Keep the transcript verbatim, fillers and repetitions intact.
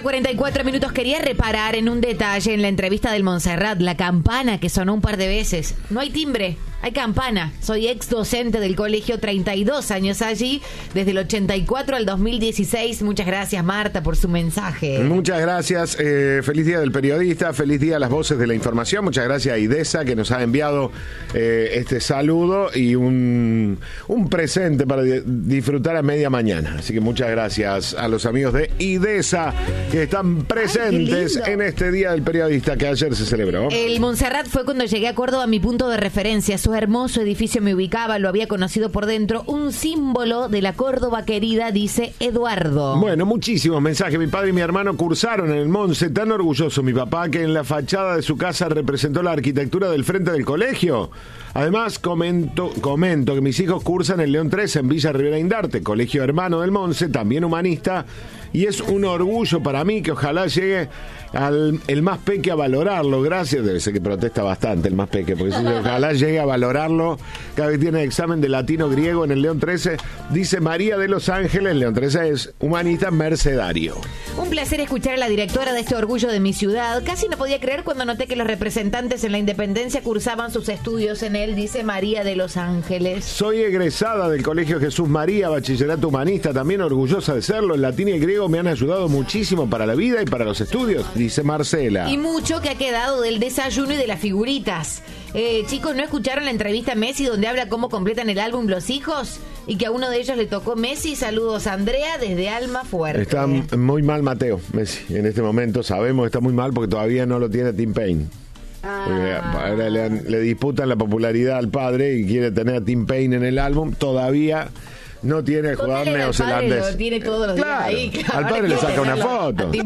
cuarenta y cuatro minutos. Quería reparar en un detalle en la entrevista del Montserrat, la campana que sonó un par de veces. No hay timbre, hay campana. Soy ex docente del colegio, treinta y dos años allí, desde el ochenta y cuatro al dos mil dieciséis. Muchas gracias, Marta, por su mensaje. Muchas gracias. Eh, feliz día del periodista, feliz día a las voces de la información. Muchas gracias a IDESA, que nos ha enviado eh, este saludo y un, un presente para di- disfrutar a media mañana. Así que muchas gracias a los amigos de IDESA que están presentes en este día del periodista que ayer se celebró. El Montserrat fue cuando llegué a Córdoba, mi punto de referencia. Su hermoso edificio me ubicaba, lo había conocido por dentro. Un símbolo de la Córdoba querida, dice Eduardo. Bueno, muchísimos mensajes. Mi padre y mi hermano cursaron en el Monse. Tan orgulloso mi papá que en la fachada de su casa representó la arquitectura del frente del colegio. Además, comento, comento que mis hijos cursan en León trece en Villa Rivera Indarte, colegio hermano del Monse, también humanista. Y es un orgullo para mí que ojalá llegue al el más peque a valorarlo. Gracias, debe ser que protesta bastante el más peque, porque si ojalá llegue a valorarlo cada vez tiene examen de latino griego en el León trece. Dice María de Los Ángeles, León trece es humanista mercedario. Un placer escuchar a la directora de este orgullo de mi ciudad. Casi no podía creer cuando noté que los representantes en la Independencia cursaban sus estudios en él, dice María de Los Ángeles. Soy egresada del Colegio Jesús María, bachillerato humanista, también orgullosa de serlo. El latín y el griego me han ayudado muchísimo para la vida y para los estudios, dice Marcela. Y mucho que ha quedado del desayuno y de las figuritas. Eh, chicos, ¿no escucharon la entrevista a Messi donde habla cómo completan el álbum Los Hijos? Y que a uno de ellos le tocó Messi. Saludos, Andrea, desde Alma Fuerte. Está muy mal Mateo Messi en este momento. Sabemos que está muy mal porque todavía no lo tiene Tim Payne. Ah. Ahora le, han, le disputan la popularidad al padre y quiere tener a Tim Payne en el álbum. Todavía no tiene el jugador neozelandés. Lo tiene todos los claro, días ahí, claro. Al padre le saca una foto.